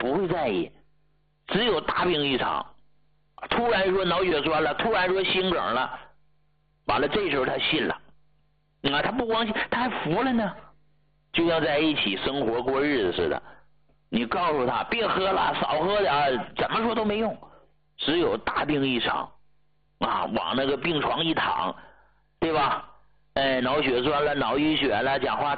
不会在意。只有大病一场，突然说脑血栓了，突然说心梗了，完了这时候他信了，他不光信，他还服了呢，就像在一起生活过日子似的。你告诉他别喝了，少喝点，怎么说都没用。只有大病一场往那个病床一躺，对吧？脑血栓了，脑淤血了，讲话